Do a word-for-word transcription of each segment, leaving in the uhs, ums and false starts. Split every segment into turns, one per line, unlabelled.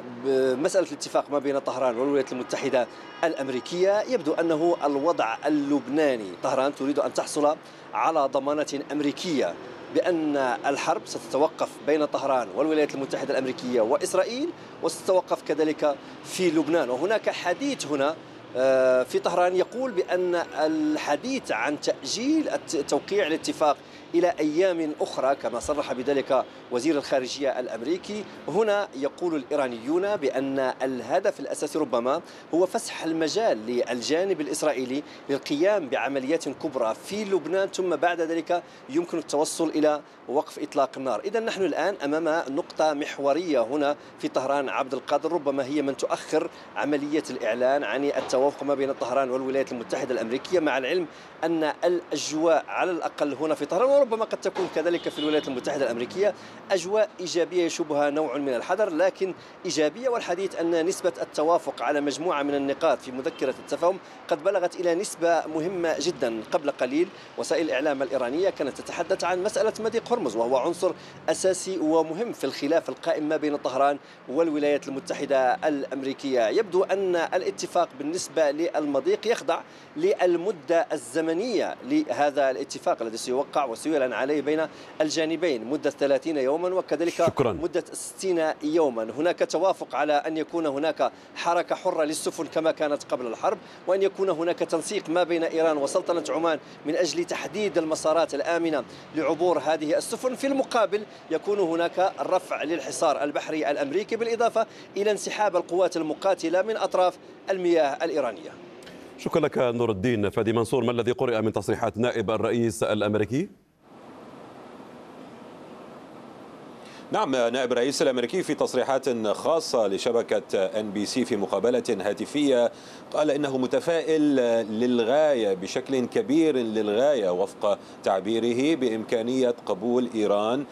مسألة الاتفاق ما بين طهران والولايات المتحدة الأمريكية، يبدو أنه الوضع اللبناني، طهران تريد أن تحصل على ضمانات أمريكية بأن الحرب ستتوقف بين طهران والولايات المتحدة الأمريكية وإسرائيل، وستتوقف كذلك في لبنان. وهناك حديث هنا في طهران يقول بأن الحديث عن تأجيل توقيع الاتفاق إلى أيام أخرى كما صرح بذلك وزير الخارجية الأمريكي. هنا يقول الإيرانيون بأن الهدف الأساسي ربما هو فسح المجال للجانب الإسرائيلي للقيام بعمليات كبرى في لبنان، ثم بعد ذلك يمكن التوصل إلى وقف إطلاق النار. إذا نحن الآن أمام نقطة محورية هنا في طهران. عبد القادر، ربما هي من تؤخر عملية الإعلان عن التوافق ما بين طهران والولايات المتحدة الأمريكية، مع العلم أن الأجواء على الأقل هنا في طهران وربما قد تكون كذلك في الولايات المتحدة الأمريكية أجواء إيجابية يشوبها نوع من الحذر، لكن إيجابية. والحديث أن نسبة التوافق على مجموعة من النقاط في مذكرة التفاهم قد بلغت إلى نسبة مهمة جدا. قبل قليل وسائل الإعلام الإيرانية كانت تتحدث عن مسألة مضيق هرمز، وهو عنصر أساسي ومهم في الخلاف القائم ما بين طهران والولايات المتحدة الأمريكية. يبدو أن الاتفاق بالنسبة للمضيق يخضع للمدة الزمنية لهذا الاتفاق الذي سيوقع وسيعلن عليه بين الجانبين، مدة ثلاثين يوما وكذلك
شكرا.
مدة ستين يوما. هناك توافق على أن يكون هناك حركة حرة للسفن كما كانت قبل الحرب، وأن يكون هناك تنسيق ما بين إيران وسلطنة عمان من أجل تحديد المسارات الآمنة لعبور هذه السفن. في المقابل يكون هناك الرفع للحصار البحري الأمريكي، بالإضافة إلى انسحاب القوات المقاتلة من أطراف المياه الإيرانية.
شكرا لك نور الدين. فادي منصور، ما الذي قرأ من تصريحات نائب الرئيس الأمريكي؟
نعم، نائب الرئيس الأمريكي في تصريحات خاصة لشبكة إن بي سي في مقابلة هاتفية قال إنه متفائل للغاية بشكل كبير للغاية وفق تعبيره بإمكانية قبول إيران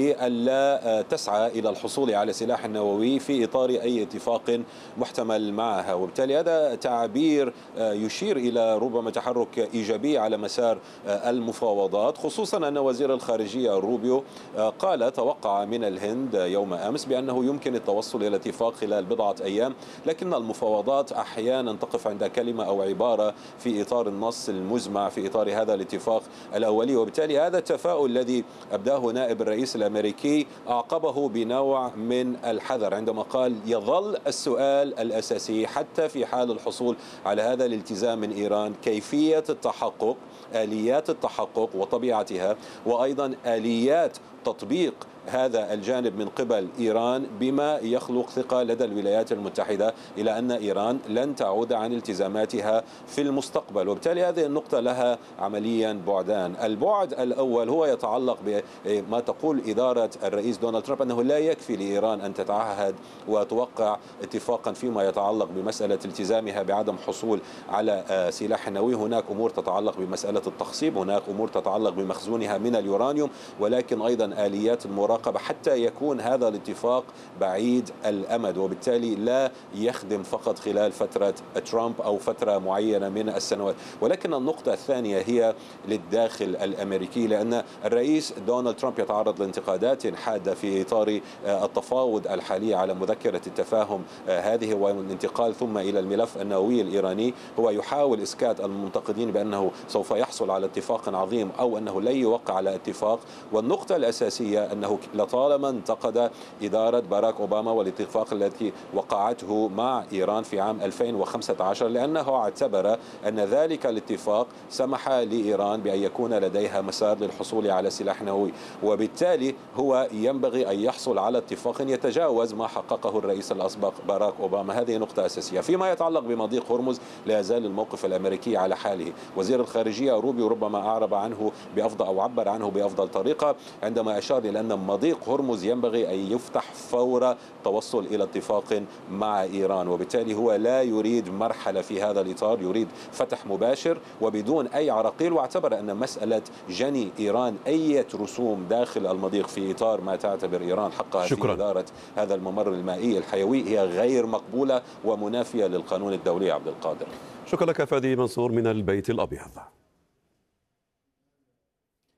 بألا تسعى إلى الحصول على سلاح نووي في إطار أي اتفاق محتمل معها. وبالتالي هذا تعبير يشير إلى ربما تحرك إيجابي على مسار المفاوضات، خصوصا أن وزير الخارجية روبيو قال توقع من الهند يوم أمس بأنه يمكن التوصل إلى اتفاق خلال بضعة أيام، لكن المفاوضات أحيانا تقف عند كلمة أو عبارة في إطار النص المزمع في إطار هذا الاتفاق الأولي. وبالتالي هذا التفاؤل الذي أبداه نائب الرئيس الأمريكي أعقبه بنوع من الحذر عندما قال يظل السؤال الأساسي حتى في حال الحصول على هذا الالتزام من إيران كيفية التحقق، آليات التحقق وطبيعتها، وأيضا آليات تطبيق هذا الجانب من قبل إيران بما يخلق ثقة لدى الولايات المتحدة إلى أن إيران لن تعود عن التزاماتها في المستقبل. وبالتالي هذه النقطة لها عمليا بعدان. البعد الأول هو يتعلق بما تقول إدارة الرئيس دونالد ترامب أنه لا يكفي لإيران أن تتعهد وتوقع اتفاقا فيما يتعلق بمسألة التزامها بعدم حصول على سلاح نووي. هناك أمور تتعلق بمسألة التخصيب، هناك أمور تتعلق بمخزونها من اليورانيوم، ولكن أيضا آليات المراقبة حتى يكون هذا الاتفاق بعيد الأمد، وبالتالي لا يخدم فقط خلال فترة ترامب أو فترة معينة من السنوات. ولكن النقطة الثانية هي للداخل الأمريكي، لأن الرئيس دونالد ترامب يتعرض لانتقادات حادة في إطار التفاوض الحالي على مذكرة التفاهم هذه والانتقال ثم إلى الملف النووي الإيراني. هو يحاول إسكات المنتقدين بأنه سوف يحصل على اتفاق عظيم أو أنه لن يوقع على اتفاق. والنقطة الأساسية أنه لطالما انتقد إدارة باراك أوباما والاتفاق التي وقعته مع إيران في عام ألفين وخمسة عشر، لأنه اعتبر أن ذلك الاتفاق سمح لإيران بأن يكون لديها مسار للحصول على سلاح نووي، وبالتالي هو ينبغي أن يحصل على اتفاق يتجاوز ما حققه الرئيس الأسبق باراك أوباما. هذه نقطة أساسية. فيما يتعلق بمضيق هرمز لا يزال الموقف الأمريكي على حاله. وزير الخارجية روبيو ربما أعرب عنه بأفضل أو عبر عنه بأفضل طريقة عندما أشار إلى أن مضيق هرمز ينبغي أن يفتح فور توصل إلى اتفاق مع إيران، وبالتالي هو لا يريد مرحلة في هذا الإطار، يريد فتح مباشر وبدون أي عراقيل. واعتبر أن مسألة جني إيران أي رسوم داخل المضيق في إطار ما تعتبر إيران حقها في إدارة هذا الممر المائي الحيوي هي غير مقبولة ومنافية للقانون الدولي. عبد القادر،
شكرا لك فادي منصور من البيت الأبيض.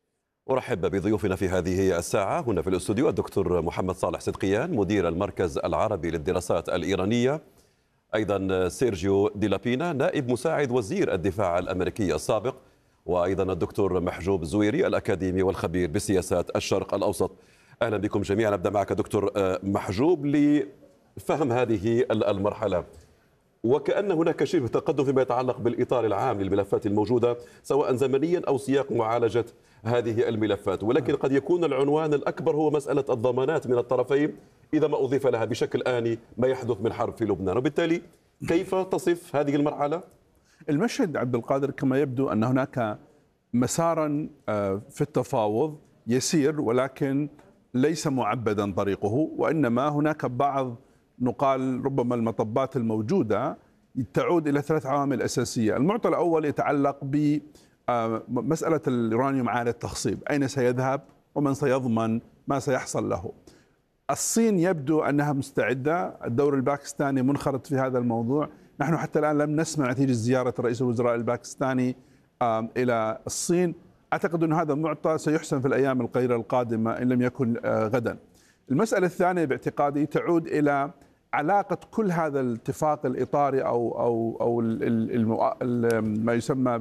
أرحب بضيوفنا في هذه الساعة هنا في الاستوديو الدكتور محمد صالح صدقيان مدير المركز العربي للدراسات الإيرانية، أيضا سيرجيو ديلابينا نائب مساعد وزير الدفاع الأمريكي السابق، وأيضا الدكتور محجوب الزويري الأكاديمي والخبير بسياسات الشرق الأوسط. أهلا بكم جميعا. أبدأ معك دكتور محجوب لفهم هذه المرحلة، وكأن هناك شبه تقدم فيما يتعلق بالإطار العام للملفات الموجودة سواء زمنيا أو سياق معالجة هذه الملفات، ولكن قد يكون العنوان الأكبر هو مسألة الضمانات من الطرفين إذا ما أضيف لها بشكل آني ما يحدث من حرب في لبنان. وبالتالي كيف تصف هذه المرحلة؟
المشهد عبد القادر كما يبدو أن هناك مسارا في التفاوض يسير، ولكن ليس معبدا طريقه، وإنما هناك بعض نقال ربما المطبات الموجودة تعود إلى ثلاث عوامل أساسية. المعطى الأول يتعلق بمسألة اليورانيوم عالي التخصيب، أين سيذهب ومن سيضمن ما سيحصل له. الصين يبدو أنها مستعدة، الدور الباكستاني منخرط في هذا الموضوع. نحن حتى الآن لم نسمع نتيجة زيارة رئيس الوزراء الباكستاني إلى الصين. أعتقد أن هذا معطى سيحسم في الأيام القليلة القادمة إن لم يكن غدا. المسألة الثانية باعتقادي تعود إلى علاقة كل هذا الاتفاق الإطاري أو أو أو ما يسمى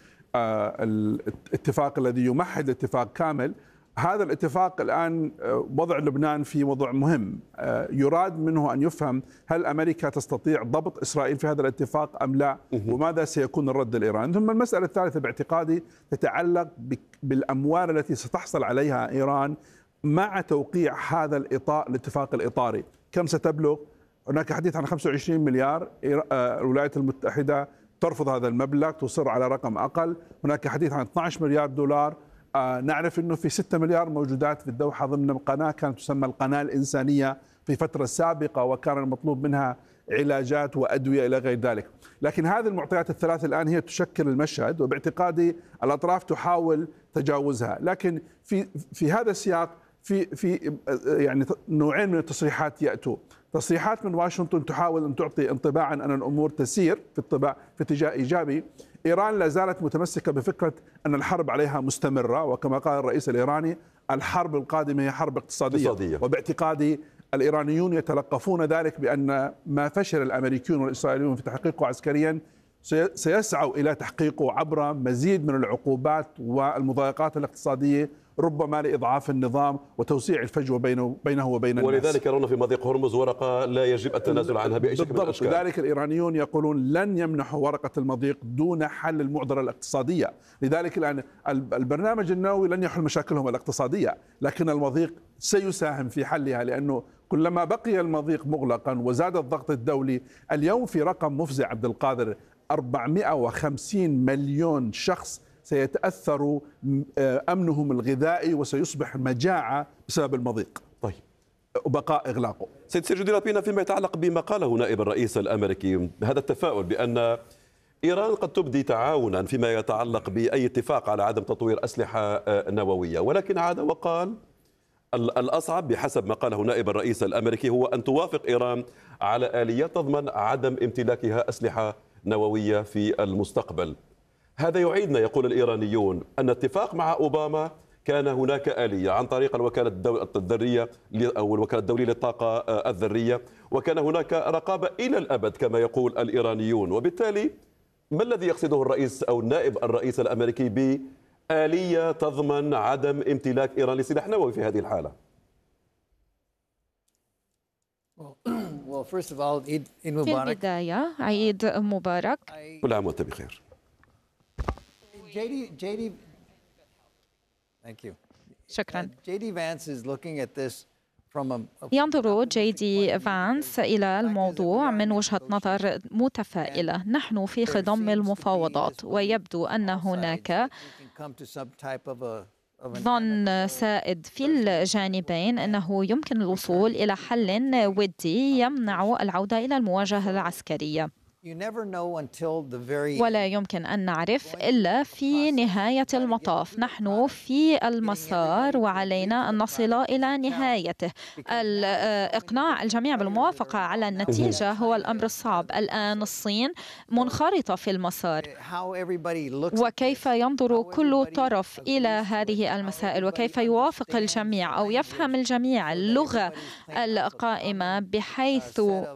بالاتفاق الذي يمهد اتفاق كامل. هذا الاتفاق الآن وضع لبنان في وضع مهم، يراد منه أن يفهم هل أمريكا تستطيع ضبط إسرائيل في هذا الاتفاق أم لا، وماذا سيكون الرد الإيراني. ثم المسألة الثالثة باعتقادي تتعلق بالأموال التي ستحصل عليها إيران مع توقيع هذا الإطار الاتفاق الإطاري. كم ستبلغ؟ هناك حديث عن خمسة وعشرين مليار، الولايات المتحدة ترفض هذا المبلغ، تصر على رقم أقل. هناك حديث عن اثني عشر مليار دولار. آه نعرف أنه في ستة مليار موجودات في الدوحة ضمن قناة كانت تسمى القناة الإنسانية في فترة سابقة، وكان المطلوب منها علاجات وأدوية إلى غير ذلك. لكن هذه المعطيات الثلاث الآن هي تشكل المشهد، وباعتقادي الأطراف تحاول تجاوزها. لكن في في هذا السياق في في يعني نوعين من التصريحات يأتوا. تصريحات من واشنطن تحاول أن تعطي انطباعا أن الأمور تسير في الطباع في اتجاه إيجابي. إيران لا زالت متمسكة بفكرة أن الحرب عليها مستمرة، وكما قال الرئيس الإيراني الحرب القادمة هي حرب اقتصادية, اقتصادية. وباعتقادي الإيرانيون يتلقفون ذلك بأن ما فشل الأمريكيون والإسرائيليون في تحقيقه عسكريا سيسعوا إلى تحقيقه عبر مزيد من العقوبات والمضايقات الاقتصادية، ربما لإضعاف النظام وتوسيع الفجوة بينه بينه وبين الناس.
ولذلك يرون في مضيق هرمز ورقة لا يجب التنازل عنها بأي شكل من الأشكال.
لذلك الإيرانيون يقولون لن يمنحوا ورقة المضيق دون حل المعضلة الاقتصادية. لذلك الآن البرنامج النووي لن يحل مشاكلهم الاقتصادية، لكن المضيق سيساهم في حلها، لأنه كلما بقي المضيق مغلقا وزاد الضغط الدولي. اليوم في رقم مفزع عبد القادر، أربعمئة وخمسين مليون شخص سيتأثر أمنهم الغذائي وسيصبح مجاعة بسبب المضيق.
طيب،
وبقاء إغلاقه.
سيد سيرجيو ديلابينا، فيما يتعلق بما قاله نائب الرئيس الأمريكي، هذا التفاؤل بأن إيران قد تبدي تعاونا فيما يتعلق بأي اتفاق على عدم تطوير أسلحة نووية، ولكن عاد وقال الأصعب بحسب ما قاله نائب الرئيس الأمريكي هو أن توافق إيران على آليات تضمن عدم امتلاكها أسلحة نووية في المستقبل. هذا يعيدنا، يقول الإيرانيون، أن اتفاق مع أوباما كان هناك آلية عن طريق الوكالة الذرية أو الوكالة الدولية للطاقة الذرية، وكان هناك رقابة إلى الأبد كما يقول الإيرانيون. وبالتالي ما الذي يقصده الرئيس أو نائب الرئيس الأمريكي بآلية تضمن عدم امتلاك إيران لسلاح نووي في هذه الحالة؟
في البداية عيد مبارك.
كل عام وأنت بخير.
شكرا. ينظر جي دي فانس إلى الموضوع من وجهة نظر متفائلة. نحن في خضم المفاوضات، ويبدو أن هناك ظن سائد في الجانبين أنه يمكن الوصول إلى حل ودي يمنع العودة إلى المواجهة العسكرية. ولا يمكن أن نعرف إلا في نهاية المطاف. نحن في المسار وعلينا أن نصل إلى نهايته. إقناع الجميع بالموافقة على النتيجة هو الأمر الصعب. الآن الصين منخرطة في المسار، وكيف ينظر كل طرف إلى هذه المسائل وكيف يوافق الجميع أو يفهم الجميع اللغة القائمة بحيث